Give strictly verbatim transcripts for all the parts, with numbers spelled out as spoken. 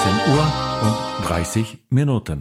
achtzehn Uhr und dreißig Minuten.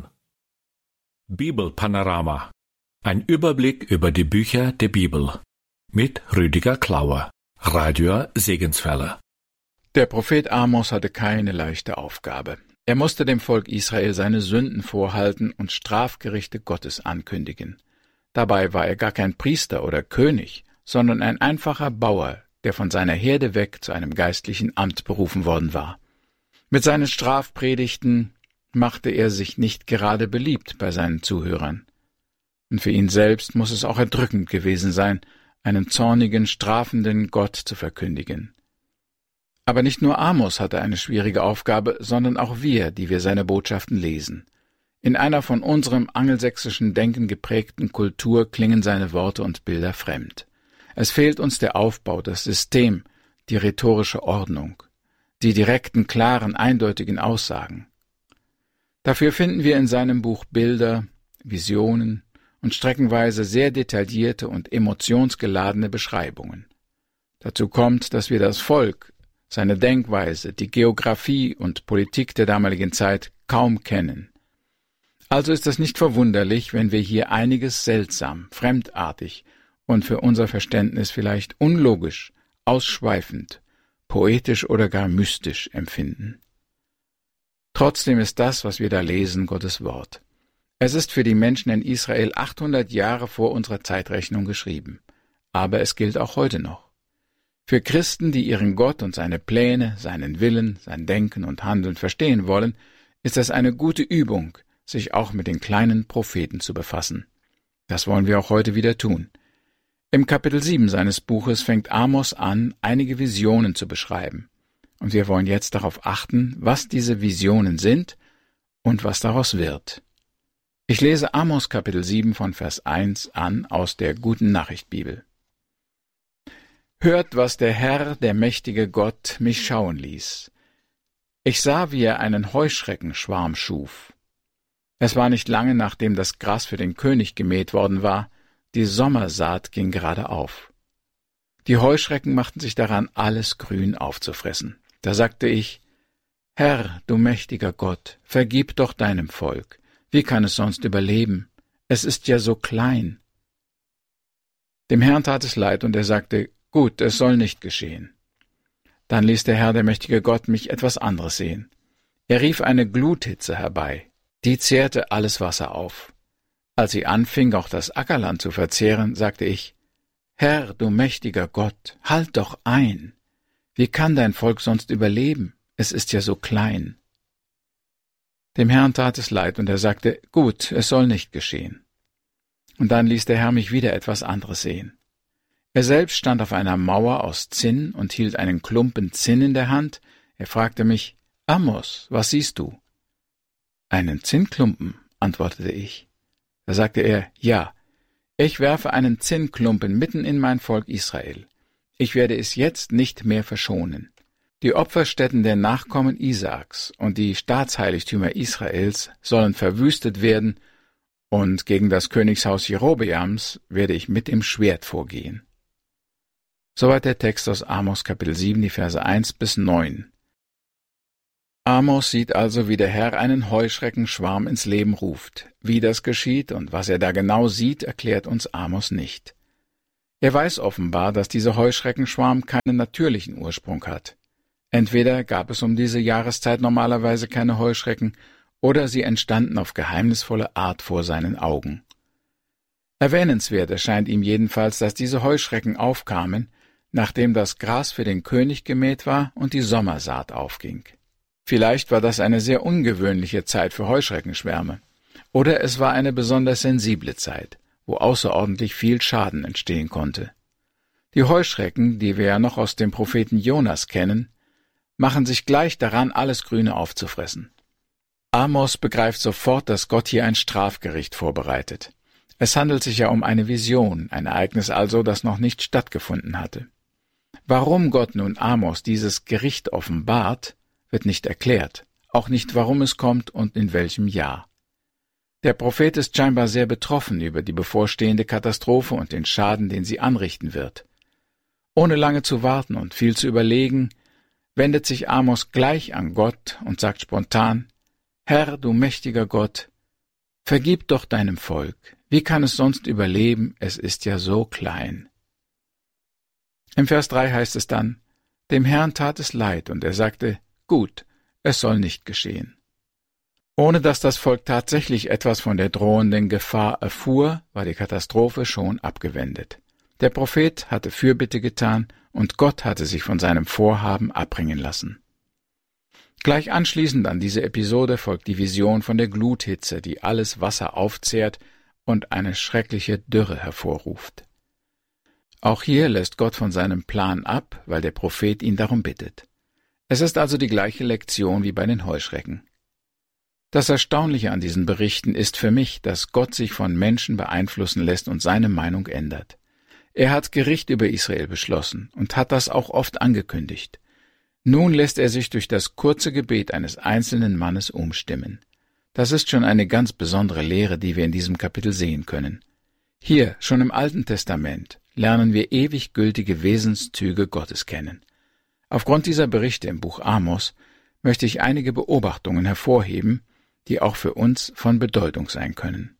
Bibelpanorama. Ein Überblick über die Bücher der Bibel. Mit Rüdiger Klauer, Radio Segenswelle. Der Prophet Amos hatte keine leichte Aufgabe. Er musste dem Volk Israel seine Sünden vorhalten und Strafgerichte Gottes ankündigen. Dabei war er gar kein Priester oder König, sondern ein einfacher Bauer, der von seiner Herde weg zu einem geistlichen Amt berufen worden war. Mit seinen Strafpredigten machte er sich nicht gerade beliebt bei seinen Zuhörern. Und für ihn selbst muss es auch erdrückend gewesen sein, einen zornigen, strafenden Gott zu verkündigen. Aber nicht nur Amos hatte eine schwierige Aufgabe, sondern auch wir, die wir seine Botschaften lesen. In einer von unserem angelsächsischen Denken geprägten Kultur klingen seine Worte und Bilder fremd. Es fehlt uns der Aufbau, das System, die rhetorische Ordnung, die direkten, klaren, eindeutigen Aussagen. Dafür finden wir in seinem Buch Bilder, Visionen und streckenweise sehr detaillierte und emotionsgeladene Beschreibungen. Dazu kommt, dass wir das Volk, seine Denkweise, die Geographie und Politik der damaligen Zeit kaum kennen. Also ist es nicht verwunderlich, wenn wir hier einiges seltsam, fremdartig und für unser Verständnis vielleicht unlogisch, ausschweifend, poetisch oder gar mystisch empfinden. Trotzdem ist das, was wir da lesen, Gottes Wort. Es ist für die Menschen in Israel achthundert Jahre vor unserer Zeitrechnung geschrieben, aber es gilt auch heute noch. Für Christen, die ihren Gott und seine Pläne, seinen Willen, sein Denken und Handeln verstehen wollen, ist es eine gute Übung, sich auch mit den kleinen Propheten zu befassen. Das wollen wir auch heute wieder tun. Im Kapitel sieben seines Buches fängt Amos an, einige Visionen zu beschreiben. Und wir wollen jetzt darauf achten, was diese Visionen sind und was daraus wird. Ich lese Amos Kapitel sieben von Vers eins an aus der Guten Nachricht Bibel. Hört, was der Herr, der mächtige Gott, mich schauen ließ. Ich sah, wie er einen Heuschreckenschwarm schuf. Es war nicht lange, nachdem das Gras für den König gemäht worden war, die Sommersaat ging gerade auf. Die Heuschrecken machten sich daran, alles Grün aufzufressen. Da sagte ich, Herr, du mächtiger Gott, vergib doch deinem Volk. Wie kann es sonst überleben? Es ist ja so klein. Dem Herrn tat es leid, und er sagte, gut, es soll nicht geschehen. Dann ließ der Herr, der mächtige Gott, mich etwas anderes sehen. Er rief eine Gluthitze herbei, die zehrte alles Wasser auf. Als sie anfing, auch das Ackerland zu verzehren, sagte ich, Herr, du mächtiger Gott, halt doch ein! Wie kann dein Volk sonst überleben? Es ist ja so klein. Dem Herrn tat es leid, und er sagte, gut, es soll nicht geschehen. Und dann ließ der Herr mich wieder etwas anderes sehen. Er selbst stand auf einer Mauer aus Zinn und hielt einen Klumpen Zinn in der Hand. Er fragte mich, Amos, was siehst du? Einen Zinnklumpen, antwortete ich. Da sagte er, ja, ich werfe einen Zinnklumpen mitten in mein Volk Israel. Ich werde es jetzt nicht mehr verschonen. Die Opferstätten der Nachkommen Isaaks und die Staatsheiligtümer Israels sollen verwüstet werden, und gegen das Königshaus Jerobeams werde ich mit dem Schwert vorgehen. Soweit der Text aus Amos Kapitel sieben, die Verse eins bis neun. Amos sieht also, wie der Herr einen Heuschreckenschwarm ins Leben ruft. Wie das geschieht und was er da genau sieht, erklärt uns Amos nicht. Er weiß offenbar, dass dieser Heuschreckenschwarm keinen natürlichen Ursprung hat. Entweder gab es um diese Jahreszeit normalerweise keine Heuschrecken, oder sie entstanden auf geheimnisvolle Art vor seinen Augen. Erwähnenswert erscheint ihm jedenfalls, dass diese Heuschrecken aufkamen, nachdem das Gras für den König gemäht war und die Sommersaat aufging. Vielleicht war das eine sehr ungewöhnliche Zeit für Heuschreckenschwärme. Oder es war eine besonders sensible Zeit, wo außerordentlich viel Schaden entstehen konnte. Die Heuschrecken, die wir ja noch aus dem Propheten Jonas kennen, machen sich gleich daran, alles Grüne aufzufressen. Amos begreift sofort, dass Gott hier ein Strafgericht vorbereitet. Es handelt sich ja um eine Vision, ein Ereignis also, das noch nicht stattgefunden hatte. Warum Gott nun Amos dieses Gericht offenbart, wird nicht erklärt, auch nicht, warum es kommt und in welchem Jahr. Der Prophet ist scheinbar sehr betroffen über die bevorstehende Katastrophe und den Schaden, den sie anrichten wird. Ohne lange zu warten und viel zu überlegen, wendet sich Amos gleich an Gott und sagt spontan: Herr, du mächtiger Gott, vergib doch deinem Volk. Wie kann es sonst überleben? Es ist ja so klein. Im Vers drei heißt es dann: Dem Herrn tat es leid, und er sagte: Gut, es soll nicht geschehen. Ohne dass das Volk tatsächlich etwas von der drohenden Gefahr erfuhr, war die Katastrophe schon abgewendet. Der Prophet hatte Fürbitte getan, und Gott hatte sich von seinem Vorhaben abbringen lassen. Gleich anschließend an diese Episode folgt die Vision von der Gluthitze, die alles Wasser aufzehrt und eine schreckliche Dürre hervorruft. Auch hier lässt Gott von seinem Plan ab, weil der Prophet ihn darum bittet. Es ist also die gleiche Lektion wie bei den Heuschrecken. Das Erstaunliche an diesen Berichten ist für mich, dass Gott sich von Menschen beeinflussen lässt und seine Meinung ändert. Er hat Gericht über Israel beschlossen und hat das auch oft angekündigt. Nun lässt er sich durch das kurze Gebet eines einzelnen Mannes umstimmen. Das ist schon eine ganz besondere Lehre, die wir in diesem Kapitel sehen können. Hier, schon im Alten Testament, lernen wir ewig gültige Wesenszüge Gottes kennen. Aufgrund dieser Berichte im Buch Amos möchte ich einige Beobachtungen hervorheben, die auch für uns von Bedeutung sein können.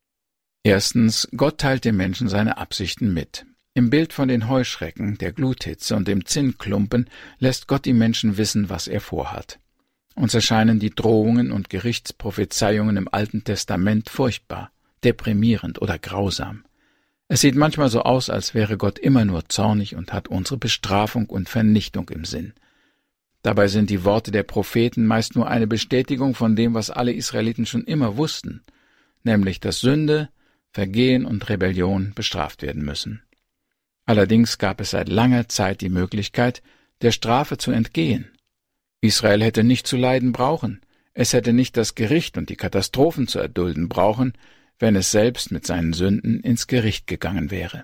Erstens, Gott teilt dem Menschen seine Absichten mit. Im Bild von den Heuschrecken, der Gluthitze und dem Zinnklumpen lässt Gott die Menschen wissen, was er vorhat. Uns erscheinen die Drohungen und Gerichtsprophezeiungen im Alten Testament furchtbar, deprimierend oder grausam. Es sieht manchmal so aus, als wäre Gott immer nur zornig und hat unsere Bestrafung und Vernichtung im Sinn. Dabei sind die Worte der Propheten meist nur eine Bestätigung von dem, was alle Israeliten schon immer wussten, nämlich, dass Sünde, Vergehen und Rebellion bestraft werden müssen. Allerdings gab es seit langer Zeit die Möglichkeit, der Strafe zu entgehen. Israel hätte nicht zu leiden brauchen, es hätte nicht das Gericht und die Katastrophen zu erdulden brauchen, wenn es selbst mit seinen Sünden ins Gericht gegangen wäre.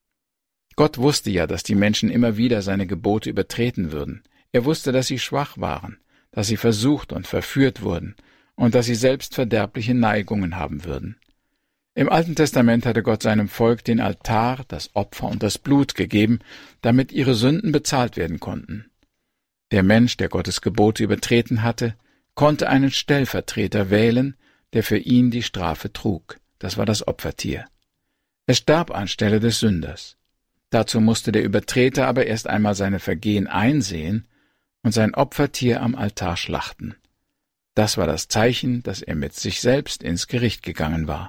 Gott wusste ja, dass die Menschen immer wieder seine Gebote übertreten würden. Er wusste, dass sie schwach waren, dass sie versucht und verführt wurden und dass sie selbst verderbliche Neigungen haben würden. Im Alten Testament hatte Gott seinem Volk den Altar, das Opfer und das Blut gegeben, damit ihre Sünden bezahlt werden konnten. Der Mensch, der Gottes Gebote übertreten hatte, konnte einen Stellvertreter wählen, der für ihn die Strafe trug. Das war das Opfertier. Es starb anstelle des Sünders. Dazu musste der Übertreter aber erst einmal seine Vergehen einsehen und sein Opfertier am Altar schlachten. Das war das Zeichen, dass er mit sich selbst ins Gericht gegangen war.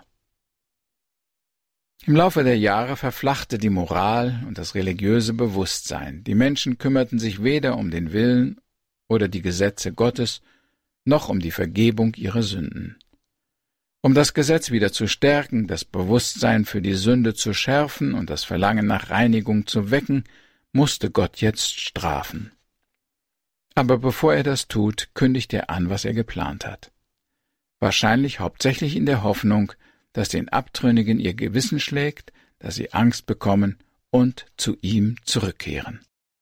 Im Laufe der Jahre verflachte die Moral und das religiöse Bewusstsein. Die Menschen kümmerten sich weder um den Willen oder die Gesetze Gottes, noch um die Vergebung ihrer Sünden. Um das Gesetz wieder zu stärken, das Bewusstsein für die Sünde zu schärfen und das Verlangen nach Reinigung zu wecken, musste Gott jetzt strafen. Aber bevor er das tut, kündigt er an, was er geplant hat. Wahrscheinlich hauptsächlich in der Hoffnung, dass den Abtrünnigen ihr Gewissen schlägt, dass sie Angst bekommen und zu ihm zurückkehren.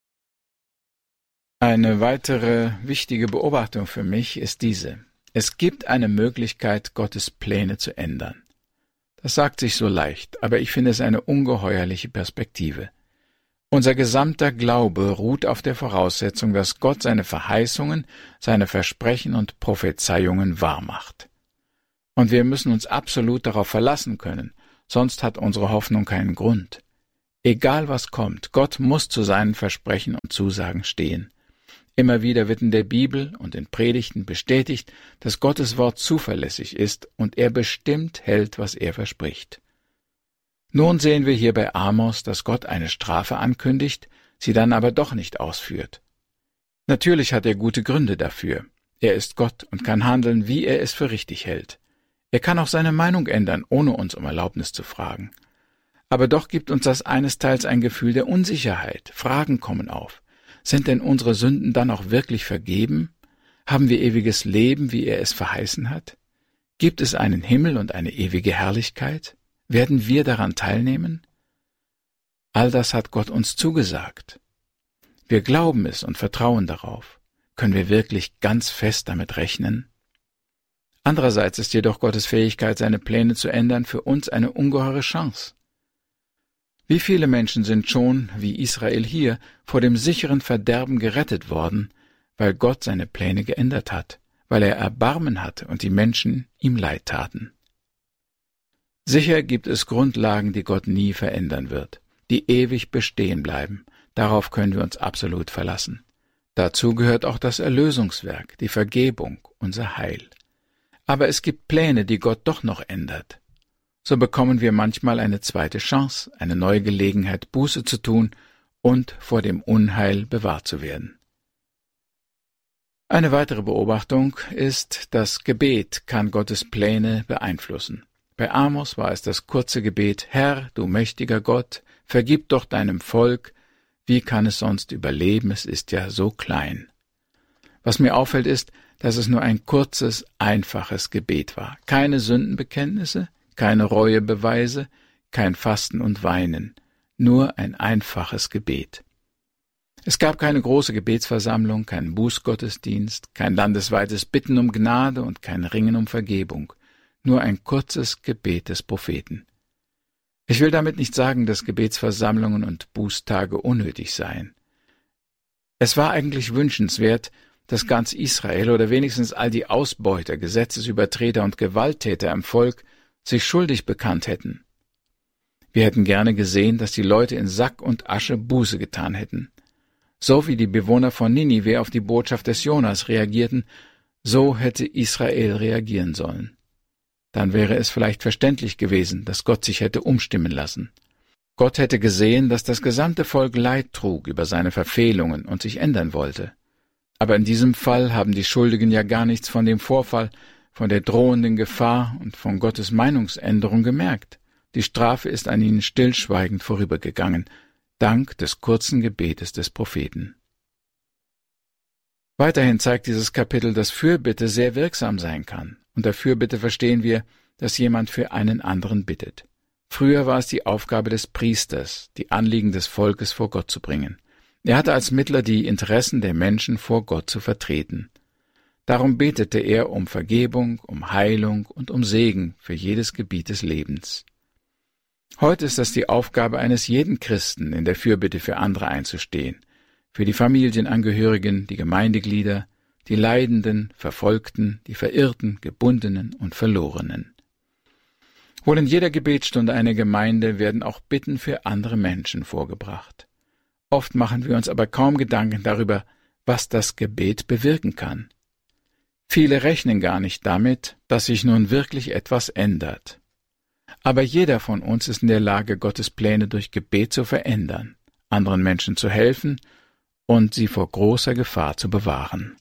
Eine weitere wichtige Beobachtung für mich ist diese: Es gibt eine Möglichkeit, Gottes Pläne zu ändern. Das sagt sich so leicht, aber ich finde es eine ungeheuerliche Perspektive. Unser gesamter Glaube ruht auf der Voraussetzung, dass Gott seine Verheißungen, seine Versprechen und Prophezeiungen wahrmacht. Und wir müssen uns absolut darauf verlassen können, sonst hat unsere Hoffnung keinen Grund. Egal was kommt, Gott muss zu seinen Versprechen und Zusagen stehen. Immer wieder wird in der Bibel und in Predigten bestätigt, dass Gottes Wort zuverlässig ist und er bestimmt hält, was er verspricht. Nun sehen wir hier bei Amos, dass Gott eine Strafe ankündigt, sie dann aber doch nicht ausführt. Natürlich hat er gute Gründe dafür. Er ist Gott und kann handeln, wie er es für richtig hält. Er kann auch seine Meinung ändern, ohne uns um Erlaubnis zu fragen. Aber doch gibt uns das einesteils ein Gefühl der Unsicherheit. Fragen kommen auf. Sind denn unsere Sünden dann auch wirklich vergeben? Haben wir ewiges Leben, wie er es verheißen hat? Gibt es einen Himmel und eine ewige Herrlichkeit? Werden wir daran teilnehmen? All das hat Gott uns zugesagt. Wir glauben es und vertrauen darauf. Können wir wirklich ganz fest damit rechnen? Andererseits ist jedoch Gottes Fähigkeit, seine Pläne zu ändern, für uns eine ungeheure Chance. Wie viele Menschen sind schon, wie Israel hier, vor dem sicheren Verderben gerettet worden, weil Gott seine Pläne geändert hat, weil er Erbarmen hatte und die Menschen ihm leid taten. Sicher gibt es Grundlagen, die Gott nie verändern wird, die ewig bestehen bleiben. Darauf können wir uns absolut verlassen. Dazu gehört auch das Erlösungswerk, die Vergebung, unser Heil. Aber es gibt Pläne, die Gott doch noch ändert. So bekommen wir manchmal eine zweite Chance, eine neue Gelegenheit, Buße zu tun und vor dem Unheil bewahrt zu werden. Eine weitere Beobachtung ist, das Gebet kann Gottes Pläne beeinflussen. Bei Amos war es das kurze Gebet: Herr, du mächtiger Gott, vergib doch deinem Volk, wie kann es sonst überleben, es ist ja so klein. Was mir auffällt ist, dass es nur ein kurzes, einfaches Gebet war. Keine Sündenbekenntnisse, keine Reuebeweise, kein Fasten und Weinen, nur ein einfaches Gebet. Es gab keine große Gebetsversammlung, keinen Bußgottesdienst, kein landesweites Bitten um Gnade und kein Ringen um Vergebung, nur ein kurzes Gebet des Propheten. Ich will damit nicht sagen, dass Gebetsversammlungen und Bußtage unnötig seien. Es war eigentlich wünschenswert, dass ganz Israel oder wenigstens all die Ausbeuter, Gesetzesübertreter und Gewalttäter im Volk sich schuldig bekannt hätten. Wir hätten gerne gesehen, dass die Leute in Sack und Asche Buße getan hätten. So wie die Bewohner von Ninive auf die Botschaft des Jonas reagierten, so hätte Israel reagieren sollen. Dann wäre es vielleicht verständlich gewesen, dass Gott sich hätte umstimmen lassen. Gott hätte gesehen, dass das gesamte Volk Leid trug über seine Verfehlungen und sich ändern wollte. Aber in diesem Fall haben die Schuldigen ja gar nichts von dem Vorfall, von der drohenden Gefahr und von Gottes Meinungsänderung gemerkt. Die Strafe ist an ihnen stillschweigend vorübergegangen, dank des kurzen Gebetes des Propheten. Weiterhin zeigt dieses Kapitel, dass Fürbitte sehr wirksam sein kann. Unter Fürbitte verstehen wir, dass jemand für einen anderen bittet. Früher war es die Aufgabe des Priesters, die Anliegen des Volkes vor Gott zu bringen. Er hatte als Mittler die Interessen der Menschen vor Gott zu vertreten. Darum betete er um Vergebung, um Heilung und um Segen für jedes Gebiet des Lebens. Heute ist das die Aufgabe eines jeden Christen, in der Fürbitte für andere einzustehen, für die Familienangehörigen, die Gemeindeglieder, die Leidenden, Verfolgten, die Verirrten, Gebundenen und Verlorenen. Wohl in jeder Gebetsstunde einer Gemeinde werden auch Bitten für andere Menschen vorgebracht. Oft machen wir uns aber kaum Gedanken darüber, was das Gebet bewirken kann. Viele rechnen gar nicht damit, dass sich nun wirklich etwas ändert. Aber jeder von uns ist in der Lage, Gottes Pläne durch Gebet zu verändern, anderen Menschen zu helfen und sie vor großer Gefahr zu bewahren.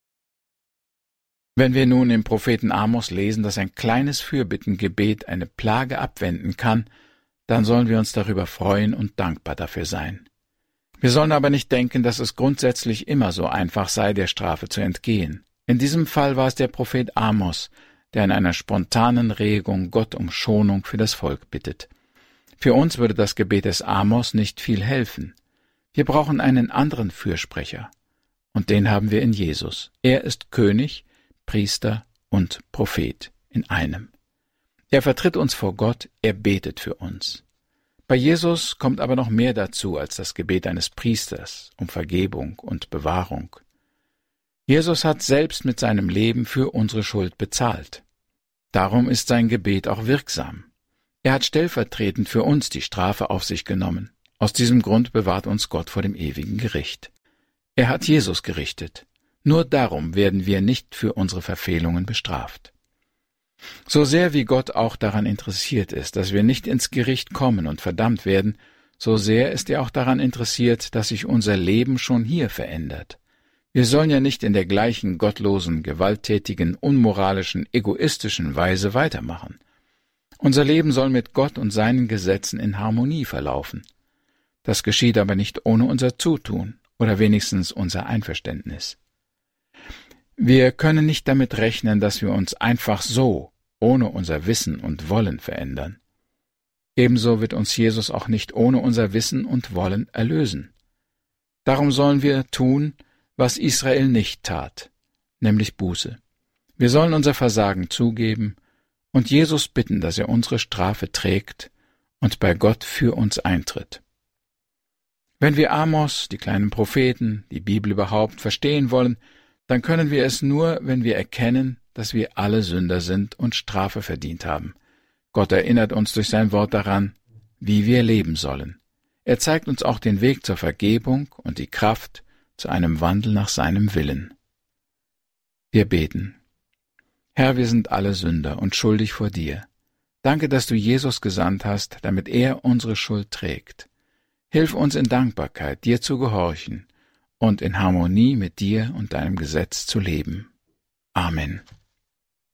Wenn wir nun im Propheten Amos lesen, dass ein kleines Fürbittengebet eine Plage abwenden kann, dann sollen wir uns darüber freuen und dankbar dafür sein. Wir sollen aber nicht denken, dass es grundsätzlich immer so einfach sei, der Strafe zu entgehen. In diesem Fall war es der Prophet Amos, der in einer spontanen Regung Gott um Schonung für das Volk bittet. Für uns würde das Gebet des Amos nicht viel helfen. Wir brauchen einen anderen Fürsprecher. Und den haben wir in Jesus. Er ist König, Priester und Prophet in einem. Er vertritt uns vor Gott, er betet für uns. Bei Jesus kommt aber noch mehr dazu als das Gebet eines Priesters um Vergebung und Bewahrung. Jesus hat selbst mit seinem Leben für unsere Schuld bezahlt. Darum ist sein Gebet auch wirksam. Er hat stellvertretend für uns die Strafe auf sich genommen. Aus diesem Grund bewahrt uns Gott vor dem ewigen Gericht. Er hat Jesus gerichtet. Nur darum werden wir nicht für unsere Verfehlungen bestraft. So sehr wie Gott auch daran interessiert ist, dass wir nicht ins Gericht kommen und verdammt werden, so sehr ist er auch daran interessiert, dass sich unser Leben schon hier verändert. Wir sollen ja nicht in der gleichen gottlosen, gewalttätigen, unmoralischen, egoistischen Weise weitermachen. Unser Leben soll mit Gott und seinen Gesetzen in Harmonie verlaufen. Das geschieht aber nicht ohne unser Zutun oder wenigstens unser Einverständnis. Wir können nicht damit rechnen, dass wir uns einfach so, ohne unser Wissen und Wollen verändern. Ebenso wird uns Jesus auch nicht ohne unser Wissen und Wollen erlösen. Darum sollen wir tun, was Israel nicht tat, nämlich Buße. Wir sollen unser Versagen zugeben und Jesus bitten, dass er unsere Strafe trägt und bei Gott für uns eintritt. Wenn wir Amos, die kleinen Propheten, die Bibel überhaupt verstehen wollen, dann können wir es nur, wenn wir erkennen, dass wir alle Sünder sind und Strafe verdient haben. Gott erinnert uns durch sein Wort daran, wie wir leben sollen. Er zeigt uns auch den Weg zur Vergebung und die Kraft zu einem Wandel nach seinem Willen. Wir beten. Herr, wir sind alle Sünder und schuldig vor dir. Danke, dass du Jesus gesandt hast, damit er unsere Schuld trägt. Hilf uns in Dankbarkeit, dir zu gehorchen und in Harmonie mit dir und deinem Gesetz zu leben. Amen.